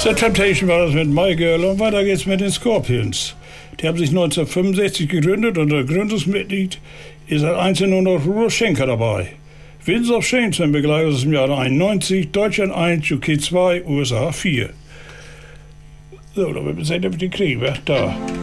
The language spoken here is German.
The Temptation war das mit My Girl und weiter geht's mit den Scorpions. Die haben sich 1965 gegründet und der Gründungsmitglied ist als Einzel nur noch Rudolf Schenker dabei. Winds of Change sind begleitet aus dem Jahr 91, Deutschland 1, UK 2, USA 4. So, da wird man sehen, ob wir die kriegen, wer da.